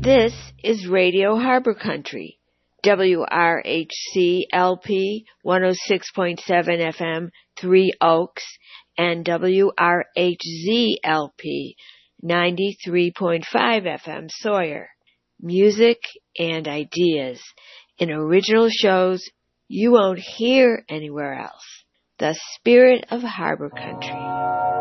This is Radio Harbor Country, WRHC-LP 106.7 FM, Three Oaks, and WRHZ-LP 93.5 FM, Sawyer. Music and ideas in original shows you won't hear anywhere else. The spirit of Harbor Country.